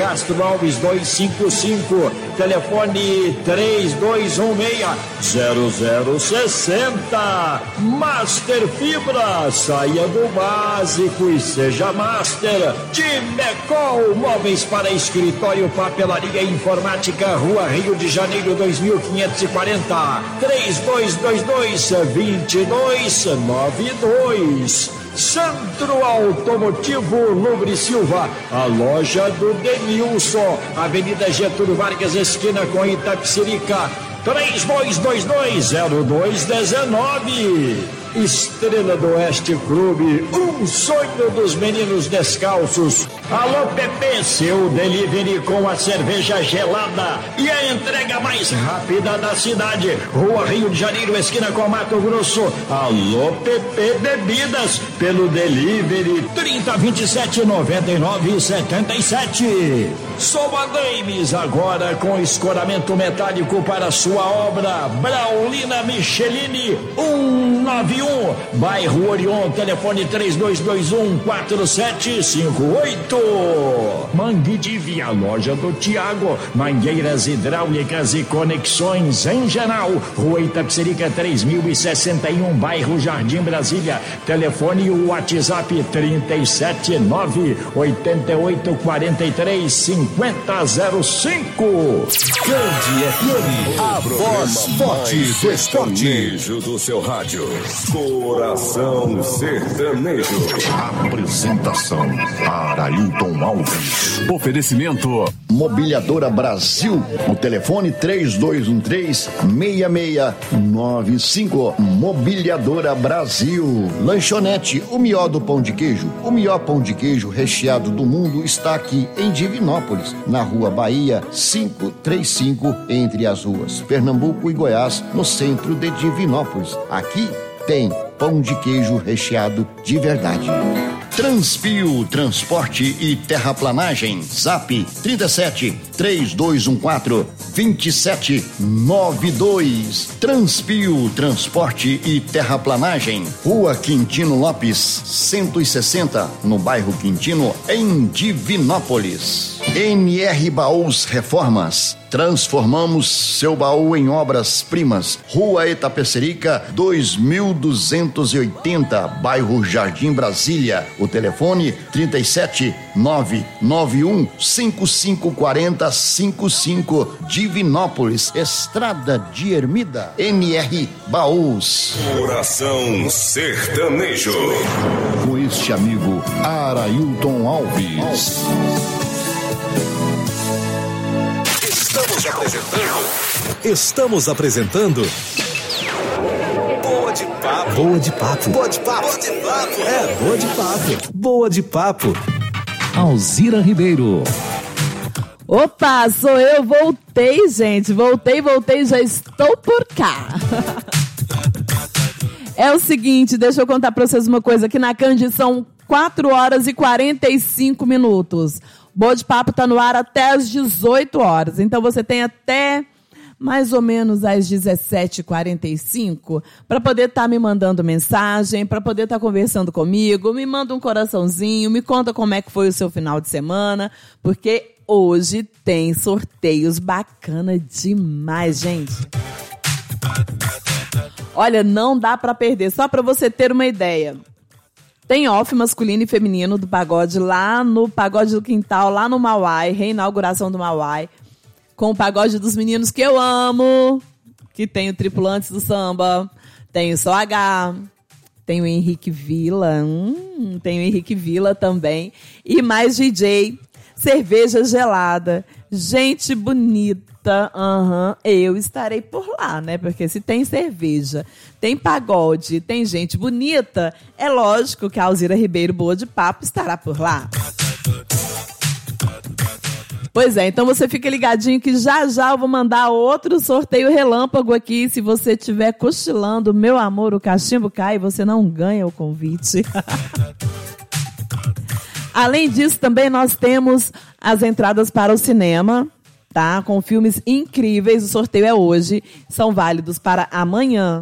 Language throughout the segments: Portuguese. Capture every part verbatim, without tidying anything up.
Castro Alves duzentos e cinquenta e cinco, telefone três dois um seis zero zero seis zero. Master Fibra, saia do básico e seja master. Dimecol, móveis para escritório, papelaria e informática, Rua Rio de Janeiro dois mil quinhentos e quarenta, três dois dois dois, dois dois nove dois. Centro Automotivo Lubre Silva, a loja do Denilson, Avenida Getúlio Vargas, esquina com Itapecerica, três dois dois dois, zero dois um nove. Estrela do Oeste Clube, um sonho dos meninos descalços. Alô Pepe, seu delivery com a cerveja gelada e a entrega mais rápida da cidade. Rua Rio de Janeiro, esquina com Mato Grosso. Alô Pepe Bebidas, pelo delivery trinta, vinte e sete, noventa e nove, setenta e sete. Soma Games, agora com escoramento metálico para sua obra. Braulina Michelini, um nove um, bairro Orion, telefone três dois dois um, quatro sete cinco oito. Mangue de Via, loja do Tiago, mangueiras hidráulicas e conexões em geral. Rua Itapecerica três mil e sessenta e um, bairro Jardim Brasília, telefone e WhatsApp trinta e sete nove, oitenta e oito, quarenta e três, cinquenta zero cinco. Grande F M, a voz forte do esporte do seu rádio. Coração Sertanejo. Apresentação: Arailton Alves. Oferecimento: Mobiliadora Brasil. O telefone três dois um três, seis seis nove cinco. Mobiliadora Brasil. Lanchonete, o melhor do pão de queijo. O melhor pão de queijo recheado do mundo está aqui em Divinópolis, na Rua Bahia quinhentos e trinta e cinco, entre as ruas Pernambuco e Goiás, no centro de Divinópolis. Aqui tem pão de queijo recheado de verdade. Transpio, transporte e terraplanagem. Zap trinta e sete, três dois um quatro, dois sete nove dois. Transpio, transporte e terraplanagem. Rua Quintino Lopes, cento e sessenta, no bairro Quintino, em Divinópolis. N R Baús Reformas. Transformamos seu baú em obras-primas. Rua Itapecerica, dois mil duzentos e oitenta, bairro Jardim Brasília. O telefone trinta e sete, nove nove um, cinco cinco quatro zero, cinco cinco, Divinópolis, Estrada de Ermida. N R Baús. Coração Sertanejo. Com este amigo Arailton Alves. Estamos apresentando. Estamos apresentando. Boa de papo. Boa de papo. Boa de papo. Boa de papo. É, boa de papo. Boa de papo. Alzira Ribeiro. Opa, sou eu, voltei, gente. Voltei, voltei, já estou por cá. É o seguinte, deixa eu contar pra vocês uma coisa. Aqui na Candi são quatro horas e quarenta e cinco minutos. Boa de Papo tá no ar até às dezoito horas. Então você tem até mais ou menos às dezessete e quarenta e cinco para poder estar tá me mandando mensagem, para poder estar tá conversando comigo. Me manda um coraçãozinho, me conta como é que foi o seu final de semana, porque hoje tem sorteios bacana demais, gente. Olha, não dá para perder, só para você ter uma ideia. Tem off masculino e feminino do pagode lá no Pagode do Quintal, lá no Mauai, reinauguração do Mauai, com o pagode dos meninos que eu amo, que tem o Tripulantes do Samba, tem o Só H, tem o Henrique Vila, hum, tem o Henrique Vila também, e mais D J, cerveja gelada, gente bonita. Uhum, eu estarei por lá, né? Porque se tem cerveja, tem pagode, tem gente bonita, é lógico que a Alzira Ribeiro Boa de Papo estará por lá. Pois é, então você fica ligadinho que já já eu vou mandar outro sorteio relâmpago aqui. Se você estiver cochilando, meu amor, o cachimbo cai e você não ganha o convite. Além disso, também nós temos as entradas para o cinema, tá? Com filmes incríveis. O sorteio é hoje. São válidos para amanhã.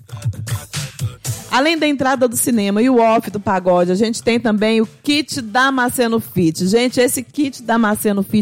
Além da entrada do cinema e o off do pagode, a gente tem também o kit Damasceno Fit. Gente, esse kit Damasceno Fit